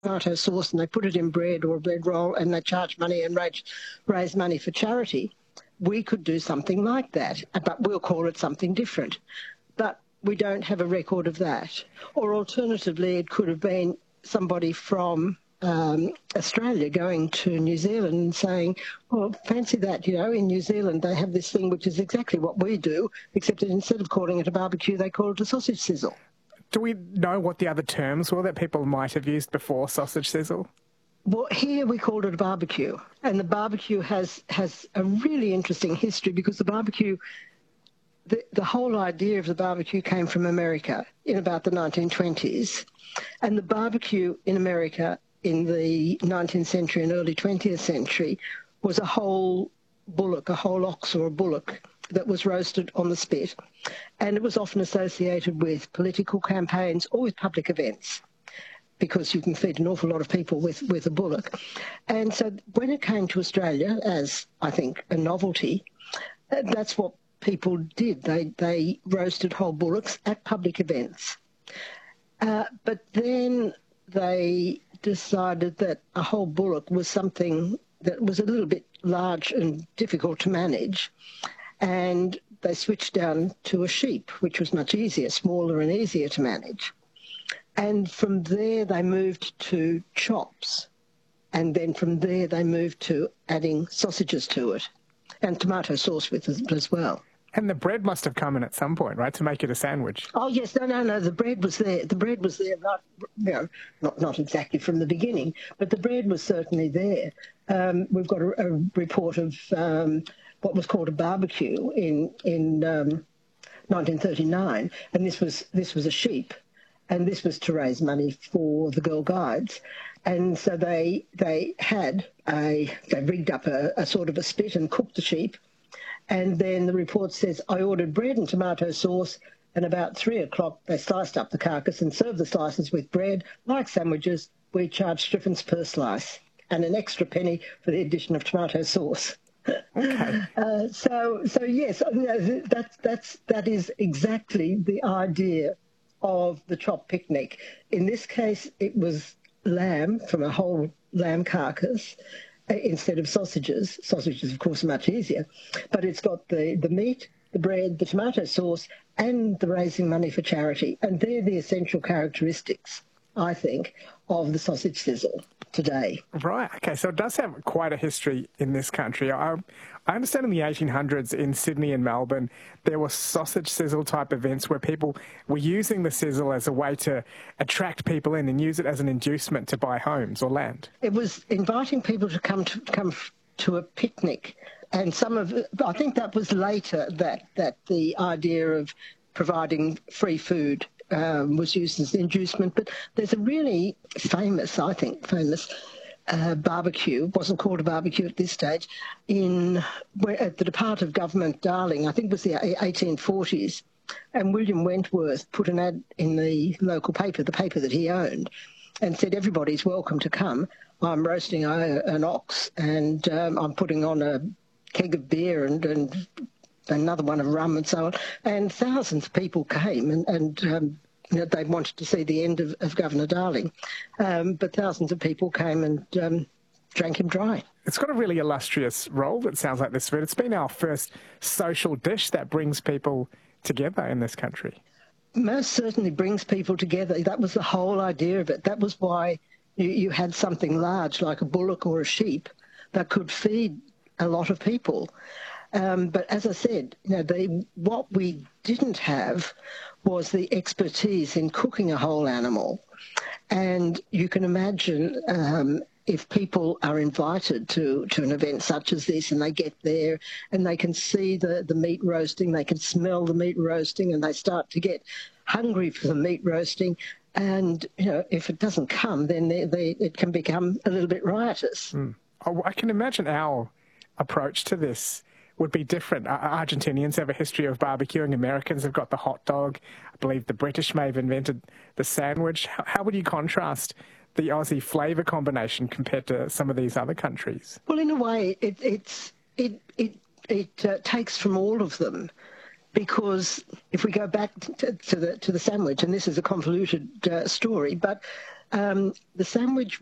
tomato sauce and they put it in bread or a bread roll and they charge money and raise money for charity. We could do something like that, but we'll call it something different. But we don't have a record of that. Or alternatively, it could have been somebody from Australia going to New Zealand and saying, well, fancy that, in New Zealand they have this thing which is exactly what we do, except that instead of calling it a barbecue, they call it a sausage sizzle. Do we know what the other terms were that people might have used before sausage sizzle? Well, here we called it a barbecue, and the barbecue has a really interesting history because the barbecue, the whole idea of the barbecue came from America in about the 1920s, and the barbecue in America in the 19th century and early 20th century was a whole bullock, a whole ox or a bullock that was roasted on the spit, and it was often associated with political campaigns or with public events because you can feed an awful lot of people with a bullock. And so when it came to Australia as, I think, a novelty, that's what people did. They roasted whole bullocks at public events. But then they decided that a whole bullock was something that was a little bit large and difficult to manage, and they switched down to a sheep, which was much easier, smaller and easier to manage. And from there they moved to chops, and then from there they moved to adding sausages to it and tomato sauce with it as well. And the bread must have come in at some point, right, to make it a sandwich? Oh, yes. No. The bread was there. The bread was there, not exactly from the beginning, but the bread was certainly there. We've got a report of what was called a barbecue in 1939, and this was a sheep, and this was to raise money for the Girl Guides. And so they rigged up a sort of a spit and cooked the sheep. And then the report says, I ordered bread and tomato sauce, and about 3 o'clock they sliced up the carcass and served the slices with bread. Like sandwiches, we charged striffins per slice and an extra penny for the addition of tomato sauce. Okay. So yes, that is exactly the idea of the chop picnic. In this case, it was lamb from a whole lamb carcass, instead of sausages. Sausages, of course, are much easier. But it's got the meat, the bread, the tomato sauce, and the raising money for charity. And they're the essential characteristics, I think, of the sausage sizzle today. Right. Okay. So it does have quite a history in this country. I understand in the 1800s in Sydney and Melbourne, there were sausage sizzle type events where people were using the sizzle as a way to attract people in and use it as an inducement to buy homes or land. It was inviting people to come to a picnic. And I think that was later that the idea of providing free food was used as an inducement. But there's a really famous barbecue, wasn't called a barbecue at this stage, at the Department of Government, Darling, I think it was the 1840s, and William Wentworth put an ad in the local paper, the paper that he owned, and said, everybody's welcome to come. I'm roasting an ox, and I'm putting on a keg of beer and another one of rum and so on. And thousands of people came, and they wanted to see the end of Governor Darling. But thousands of people came and drank him dry. It's got a really illustrious role, it sounds like, this food. It's been our first social dish that brings people together in this country. Most certainly brings people together. That was the whole idea of it. That was why you had something large like a bullock or a sheep that could feed a lot of people. But as I said, what we didn't have was the expertise in cooking a whole animal. And you can imagine if people are invited to an event such as this and they get there and they can see the meat roasting, they can smell the meat roasting, and they start to get hungry for the meat roasting. And, if it doesn't come, then it can become a little bit riotous. I can imagine our approach to this would be different. Argentinians have a history of barbecuing. Americans have got the hot dog. I believe the British may have invented the sandwich. How would you contrast the Aussie flavour combination compared to some of these other countries? Well, in a way, it takes from all of them, because if we go back to the sandwich, and this is a convoluted story, but the sandwich